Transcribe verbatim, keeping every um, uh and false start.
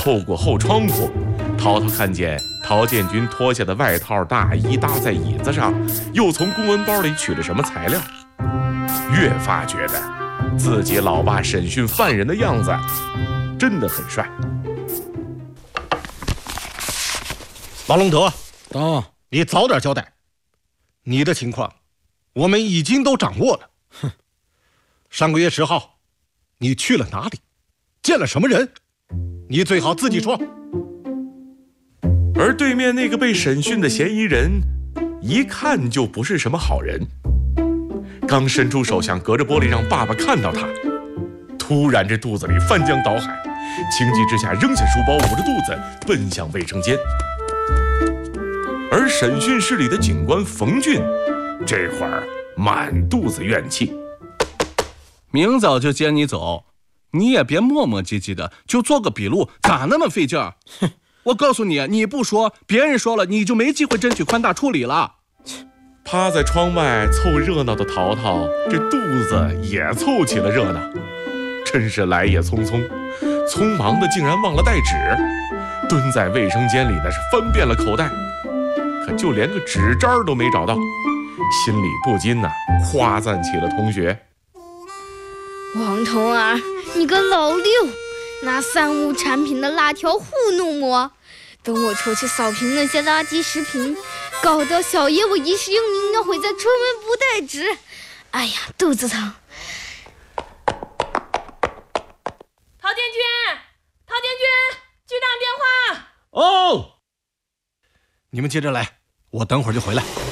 透过后窗户，淘淘看见陶建军脱下的外套大衣搭在椅子上，又从公文包里取了什么材料，越发觉得自己老爸审讯犯人的样子真的很帅。 马龙德， 啊， 你早点交代，你的情况我们已经都掌握了。哼，上个月十号，你去了哪里？见了什么人？你最好自己说。 而对面那个被审讯的嫌疑人，一看就不是什么好人。刚伸出手想隔着玻璃让爸爸看到他，突然这肚子里翻江倒海，情急之下扔下书包，捂着肚子奔向卫生间。而审讯室里的警官冯俊，这会儿满肚子怨气。 明早就接你走，你也别磨磨唧唧的，就做个笔录，咋那么费劲儿？哼！我告诉你，你不说，别人说了，你就没机会争取宽大处理了。 趴在窗外凑热闹的淘淘，这肚子也凑起了热闹，真是来也匆匆，匆忙的竟然忘了带纸，蹲在卫生间里那是翻遍了口袋，可就连个纸张都没找到，心里不禁呐、啊、夸赞起了同学。 王童儿，你个老六，拿三无产品的辣条糊弄我，等我出去扫平那些垃圾食品，搞到小爷我一世英名要毁在春文不带纸。哎呀，肚子疼。 陶建军，陶建军，局长电话。 哦，你们接着来，我等会儿就回来。